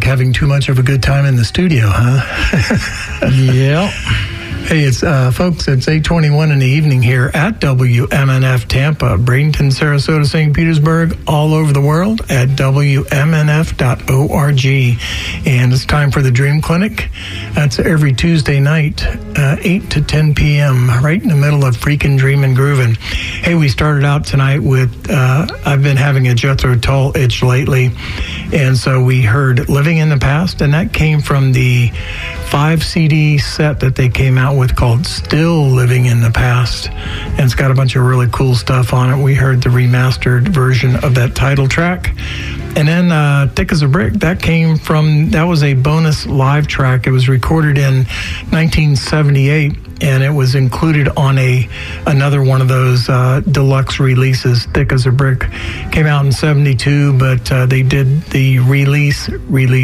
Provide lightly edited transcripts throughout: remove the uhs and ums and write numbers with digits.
having too much of a good time in the studio, huh? Yeah. Hey, it's folks, it's 8:21 in the evening here at WMNF Tampa, Bradenton, Sarasota, St. Petersburg, all over the world at WMNF.org. And it's time for the Dream Clinic. That's every Tuesday night, 8 to 10 p.m., right in the middle of freaking dreaming, grooving. Hey, we started out tonight with, I've been having a Jethro Tull itch lately, and so we heard Living in the Past, and that came from the 5 CD set that they came out with called Still Living in the Past, and it's got a bunch of really cool stuff on it. We heard the remastered version of that title track, and then Thick as a Brick, that was a bonus live track. It was recorded in 1978, and it was included on another one of those deluxe releases. Thick as a Brick came out in 72, but they did the re-released.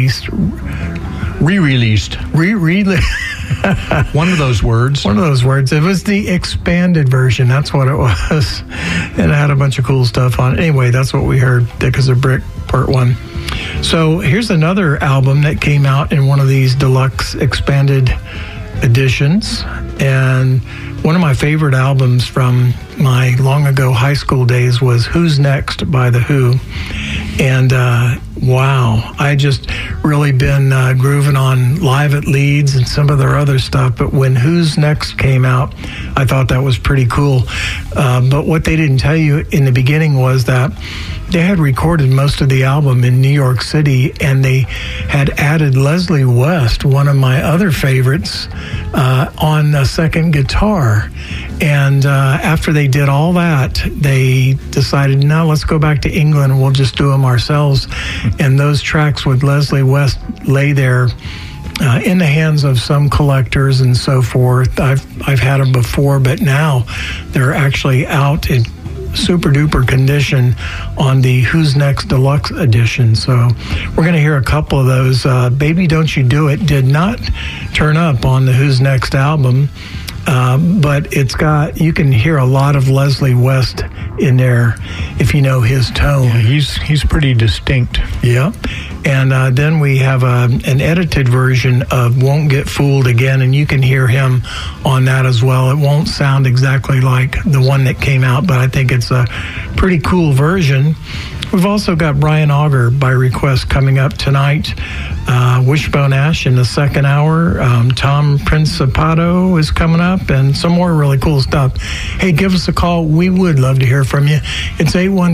One of those words. One of those words. It was the expanded version. That's what it was. And it had a bunch of cool stuff on it. Anyway, that's what we heard. Thick as a Brick, Part 1. So here's another album that came out in one of these deluxe expanded editions. And one of my favorite albums from my long ago high school days was Who's Next by The Who. And wow, I just really been grooving on Live at Leeds and some of their other stuff. But when Who's Next came out, I thought that was pretty cool. But what they didn't tell you in the beginning was that they had recorded most of the album in New York City, and they had added Leslie West, one of my other favorites, on a second guitar. And after they did all that, they decided, no, let's go back to England and we'll just do them ourselves. And those tracks with Leslie West lay there in the hands of some collectors and so forth. I've had them before, but now they're actually out in super duper condition on the Who's Next Deluxe edition. So we're going to hear a couple of those. Baby Don't You Do It did not turn up on the Who's Next album, but you can hear a lot of Leslie West in there if you know his tone. Yeah, he's pretty distinct. Yeah. And then we have an edited version of Won't Get Fooled Again, and you can hear him on that as well. It won't sound exactly like the one that came out, but I think it's a pretty cool version. We've also got Brian Auger by request coming up tonight. Wishbone Ash in the second hour. Tom Principato is coming up, and some more really cool stuff. Hey, give us a call. We would love to hear from you. It's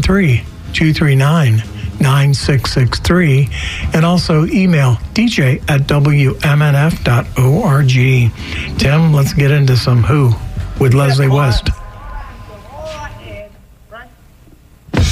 813-239-9663, and also email DJ@WMNF.org. Tim, let's get into some Who with Leslie West.